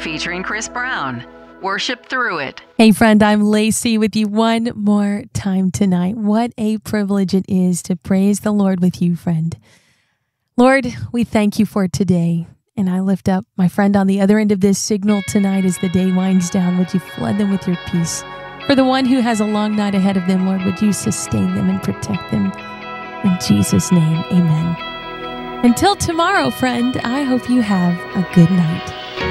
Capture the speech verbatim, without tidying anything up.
featuring Chris Brown. Worship through it. Hey friend, I'm Lacey with you one more time tonight. What a privilege it is to praise the Lord with you, friend. Lord, we thank you for today. And I lift up my friend on the other end of this signal tonight as the day winds down. Would you flood them with your peace? For the one who has a long night ahead of them, Lord, would you sustain them and protect them? In Jesus' name, amen. Until tomorrow, friend, I hope you have a good night.